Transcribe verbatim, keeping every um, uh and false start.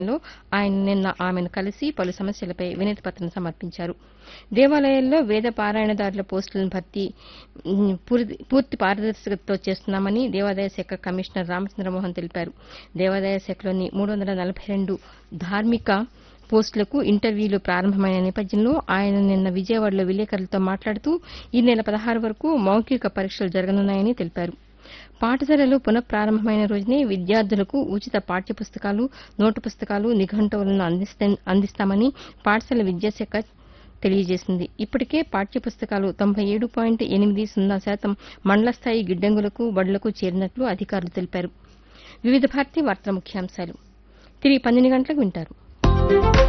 లో ఆయన నిన్న ఆమెను కలిసి పలు సమస్యలపై వినతి పత్రం సమర్పించారు. దేవాలయాల్లో వేద పారాయణదారుల పోస్టుల భర్తీ ఉమ్, పూర్తి పూర్తి పారదర్శకతతో చేస్తున్నామని దేవాదాయ శాఖ కమిషనర్ రామచంద్రమోహన్ తెలిపారు. దేవాదాయ శాఖలోని మూడు వందల నలభై రెండు ధార్మిక పోస్టులకు ఇంటర్వ్యూలు ప్రారంభమైన నేపథ్యంలో ఆయన నిన్న విజయవాడలో విలేకరులతో మాట్లాడుతూ ఈ నెల పదహారు వరకు మౌఖిక పరీక్షలు జరగనున్నాయని తెలిపారు. పాఠశాలలు పునఃప్రారంభమైన రోజునే విద్యార్థులకు ఉచిత పాఠ్యపుస్తకాలు, నోటు పుస్తకాలు, నిఘంటువులను అందిస్తామని పాఠశాల విద్యాశాఖ తెలియజేసింది. ఇప్పటికే పాఠ్యపుస్తకాలు తొంభై ఏడు పాయింట్ ఎనిమిది సున్నా శాతం మండల స్థాయి గిడ్డంగులకు, బడులకు చేరినట్లు అధికారులు తెలిపారు. వివిధ భారతి వార్తల ముఖ్యాంశాలు తిరిగి పన్నెండు గంటలకు వింటారు.